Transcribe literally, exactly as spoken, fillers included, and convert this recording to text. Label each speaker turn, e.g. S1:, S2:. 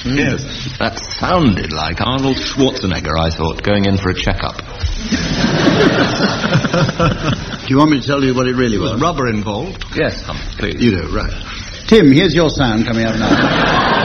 S1: Mm. Yes. That sounded like Arnold Schwarzenegger, I thought, going in for a checkup.
S2: Do you want me to tell you what it really was?
S1: Was rubber involved? Yes, um, please.
S2: You do, right. Tim, here's your sound coming up now.